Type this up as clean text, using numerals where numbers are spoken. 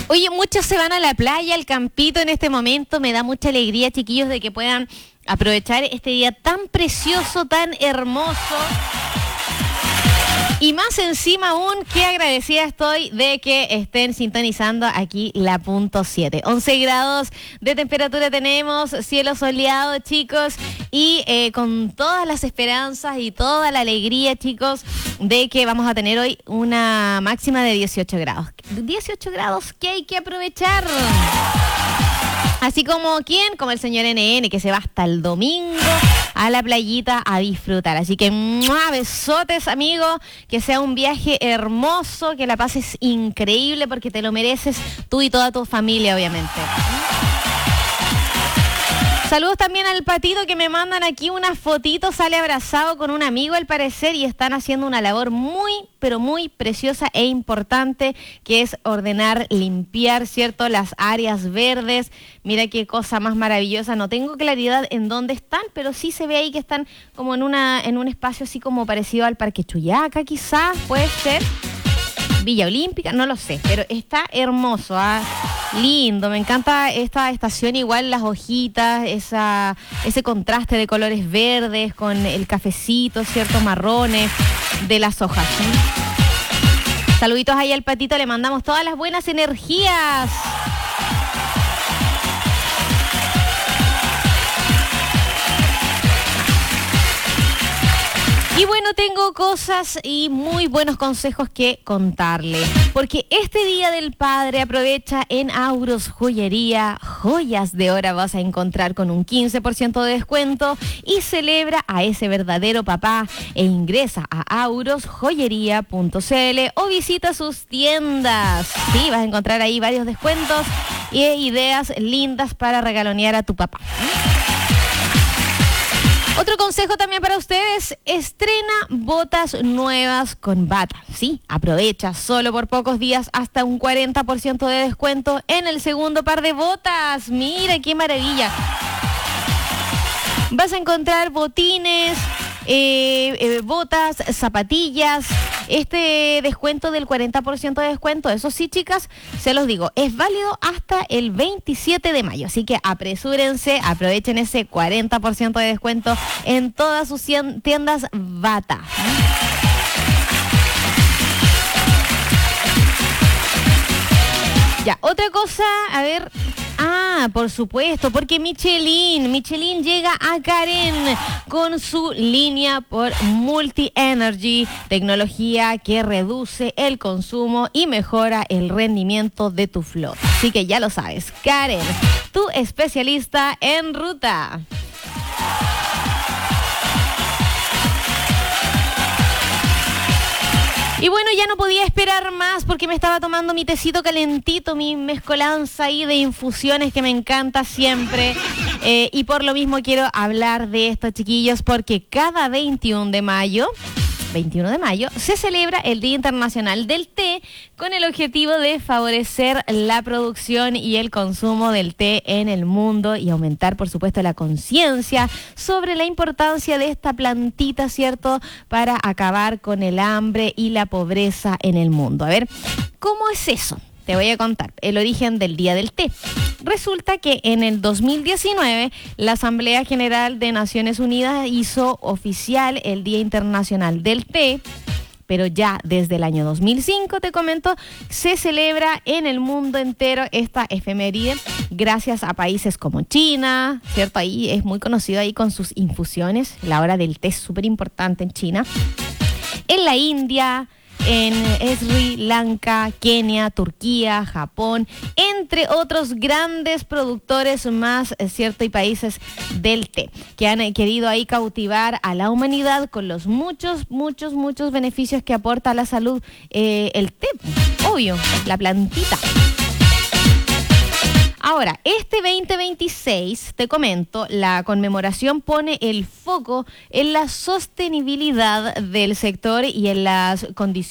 Oye, muchos se van a la playa, al campito en este momento. Me da mucha alegría, chiquillos, de que puedan aprovechar este día tan precioso, tan hermoso. Y más encima aún, qué agradecida estoy de que estén sintonizando aquí la punto 7. 11 grados de temperatura tenemos, cielo soleado, chicos, y con todas las esperanzas y toda la alegría, chicos, de que vamos a tener hoy una máxima de 18 grados. 18 grados que hay que aprovechar. Así como, ¿quién? Como el señor NN, que se va hasta el domingo a la playita a disfrutar. Así que, ¡mua! Besotes, amigo, que sea un viaje hermoso, que la pases increíble, porque te lo mereces tú y toda tu familia, obviamente. Saludos también al Patito, que me mandan aquí una fotito, sale abrazado con un amigo al parecer, y están haciendo una labor muy, pero muy preciosa e importante, que es ordenar, limpiar, ¿cierto? Las áreas verdes. Mira qué cosa más maravillosa. No tengo claridad en dónde están, pero sí se ve ahí que están como en un espacio así como parecido al Parque Chuyaca, quizás, puede ser. Villa Olímpica, no lo sé, pero está hermoso, lindo, me encanta esta estación, igual las hojitas, ese contraste de colores verdes con el cafecito, cierto, marrones de las hojas. Saluditos ahí al Patito, le mandamos todas las buenas energías. Y bueno, tengo cosas y muy buenos consejos que contarle, porque este Día del Padre aprovecha en Auros Joyería, joyas de oro vas a encontrar con un 15% de descuento, y celebra a ese verdadero papá e ingresa a aurosjoyería.cl o visita sus tiendas. Sí, vas a encontrar ahí varios descuentos y ideas lindas para regalonear a tu papá. Otro consejo también para ustedes, estrena botas nuevas con Bata. Sí, aprovecha solo por pocos días hasta un 40% de descuento en el segundo par de botas. Mira qué maravilla. Vas a encontrar botines, botas, zapatillas. Este descuento del 40% de descuento, eso sí, chicas, se los digo, es válido hasta el 27 de mayo. Así que apresúrense, aprovechen ese 40% de descuento en todas sus tiendas Bata. Ya, otra cosa, a ver. Por supuesto, porque Michelin llega a Karen con su línea por Multi Energy, tecnología que reduce el consumo y mejora el rendimiento de tu flota. Así que ya lo sabes, Karen, tu especialista en ruta. Y bueno, ya no podía esperar más porque me estaba tomando mi tecito calentito, mi mezcolanza ahí de infusiones que me encanta siempre. Y por lo mismo quiero hablar de esto, chiquillos, porque cada 21 de mayo se celebra el Día Internacional del Té, con el objetivo de favorecer la producción y el consumo del té en el mundo y aumentar, por supuesto, la conciencia sobre la importancia de esta plantita, ¿cierto?, para acabar con el hambre y la pobreza en el mundo. A ver, ¿cómo es eso? Te voy a contar el origen del Día del Té. Resulta que en el 2019 la Asamblea General de Naciones Unidas hizo oficial el Día Internacional del Té, pero ya desde el año 2005, te comento, se celebra en el mundo entero esta efeméride gracias a países como China, ¿cierto? Ahí es muy conocido ahí con sus infusiones, la hora del té es súper importante en China, en la India, en Sri Lanka, Kenia, Turquía, Japón, entre otros grandes productores más, ¿cierto?, y países del té, que han querido ahí cautivar a la humanidad con los muchos beneficios que aporta a la salud el té, obvio, la plantita. Ahora, este 2026, te comento, la conmemoración pone el foco en la sostenibilidad del sector y en las condiciones